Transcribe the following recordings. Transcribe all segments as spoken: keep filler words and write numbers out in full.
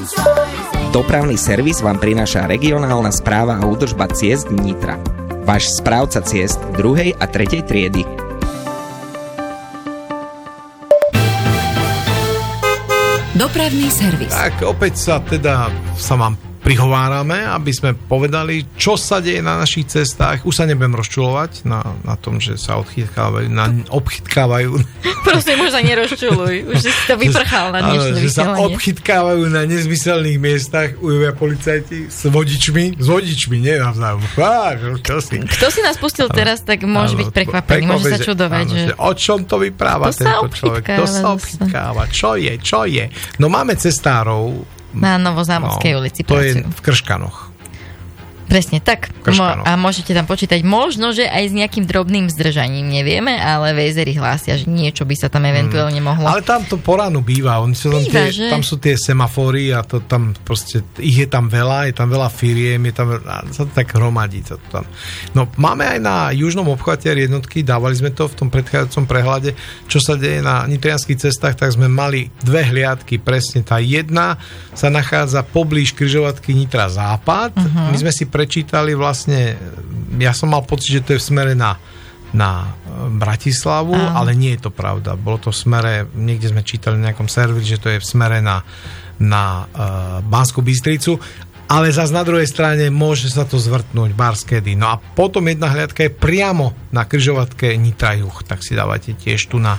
Dopravný servis vám prináša regionálna správa a údržba ciest Nitra. Váš správca ciest druhej a tretej triedy. Dopravný servis. Tak opäť sa teda sa vám prihovárame, aby sme povedali, čo sa deje na našich cestách. Už sa nebudem rozčulovať na, na tom, že sa odchytkávajú, na, obchytkávajú. Prosím, už sa nerozčuluj. Už si to vyprchal na dnešné vysielanie. Že sa obchytkávajú na nezmyselných miestach ujovia policajti s vodičmi. S vodičmi, nie navzájom. Kto si? Kto si nás pustil teraz, tak môže byť prekvapený. Môže sa čudovať. Áno, že... O čom to vypráva to tento človek? To sa obchytkáva. Čo je? Čo je? No máme cestárov na Novozámodskej no, ulici to pracujú. Je v Krškanoch. Presne tak. Mo- a môžete tam počítať možno, že aj s nejakým drobným zdržaním, nevieme, ale vézery hlásia, že niečo by sa tam eventuálne mohlo. Ale tam to po ránu býva. Oni sú tam, býva, tie, tam sú tie semafóry a to tam proste, ich je tam veľa, je tam veľa firiem, je tam veľa, sa to tak hromadí. To tam. No máme aj na južnom obchvate jednotky, dávali sme to v tom predchádzajúcom prehľade, čo sa deje na nitrianskych cestách, tak sme mali dve hliadky, presne tá jedna sa nachádza poblíž križovatky Nitra Západ. Uh-huh. My sme si prečítali vlastne, ja som mal pocit, že to je v smere na, na Bratislavu, Aha. ale nie je to pravda. Bolo to v smere, niekde sme čítali na nejakom serveri, že to je v smere na, na uh, Banskú Bystricu, ale zase na druhej strane môže sa to zvrtnúť barskedy. No a potom jedna hliadka je priamo na križovatke Nitra Juh, tak si dávate tiež tu na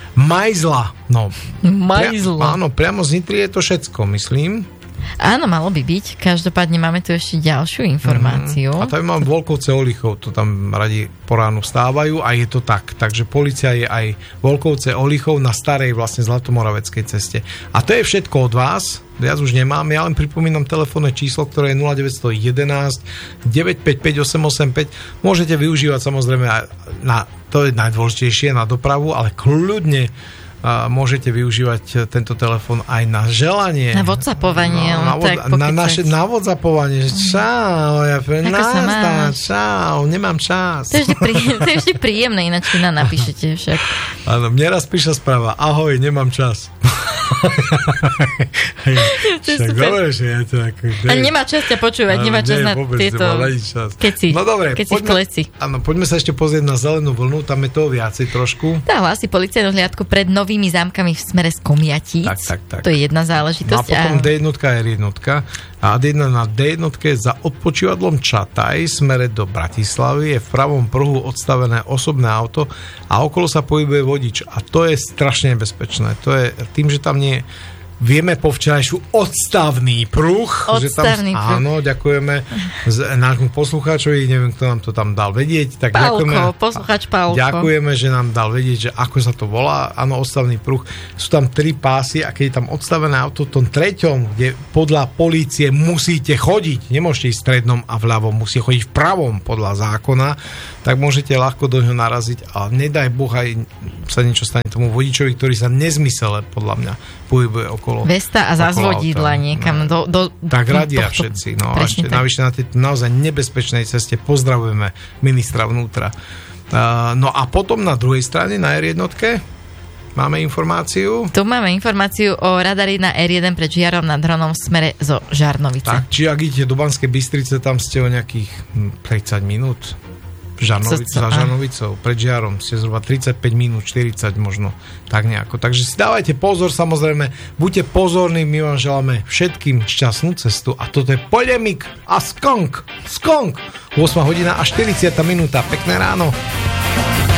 Majzla. No, Majzla. Pria, áno, priamo z Nitry je to všetko, myslím. Áno, malo by byť. Každopádne máme tu ešte ďalšiu informáciu. Mm, a tam mám Volkovce Olichov, to tam radi po ránu vstávajú a je to tak. Takže polícia je aj Volkovce Olichov na starej vlastne Zlatomoraveckej ceste. A to je všetko od vás. Viac už nemám. Ja len pripomínam telefónne číslo, ktoré je nula deväť jedna jedna deväť päť päť osem osem päť. Môžete využívať samozrejme na, to je najdôležitejšie, na dopravu, ale kľudne a môžete využívať tento telefón aj na želanie. Na whatsappovanie. No, na, tak na, naše, na whatsappovanie. Čau, ja nastá, čau, nemám čas. To je vždy, príjemné, to je vždy príjemné, ináč nám napíšete však. Áno, mne raz prišla správa. Ahoj, nemám čas. Však dobre, že je to ako... A nemá čas ťa počúvať, nemá čas na tieto keci. No dobre, keci poďme, kleci. áno, poďme sa ešte pozrieť na zelenú vlnu, tam je toho viacej trošku. Tá hlási policajnú hliadku pred novými zámkami v smere z Komiatíc. Tak, tak, tak. To je jedna záležitosť. No a potom a... D jedna a R jedna. A jedna na D jedna za odpočívadlom Čataj smere do Bratislavy je v pravom pruhu odstavené osobné auto a okolo sa pohybuje vodič. A to je strašne nebezpečné. To je tým, že tam nie vieme po včerajšiu odstavný pruh. Odstavný že tam, pruh. Áno, ďakujeme nášmu poslucháčovi, neviem, kto nám to tam dal vedieť. Tak Pálko, ďakujeme, poslucháč Pálko. Ďakujeme, že nám dal vedieť, že ako sa to volá. Áno, odstavný pruh. Sú tam tri pásy a keď je tam odstavené auto v tom treťom, kde podľa polície musíte chodiť, nemôžete ísť v strednom a vľavom, musíte chodiť v pravom podľa zákona, tak môžete ľahko do ňoho naraziť a nedaj Boh aj sa niečo stane tomu vodičovi, ktorý sa nezmysele podľa mňa pohybuje okolo. Vesta a zazvodidla niekam no, do, do... Tak radia tohto, všetci. No a ešte tak. Navyše na tejto naozaj nebezpečnej ceste pozdravujeme ministra vnútra. Uh, no a potom na druhej strane, na R jedna máme informáciu. Tu máme informáciu o radari na R jeden pred Žiarom nad Hronom v smere zo Žarnovice. Tak, či ak idete do Banskej Bystrice, tam ste o nejakých tridsať minút. Žarnovic, za Žarnovicou, pred Žiarom ste zhruba tridsaťpäť minút, štyridsať možno, tak nejako. Takže si dávajte pozor, samozrejme, buďte pozorní, my vám želáme všetkým šťastnú cestu a toto je Polemik a Skunk, Skunk, ôsma hodina a štyridsiata minúta, pekné ráno.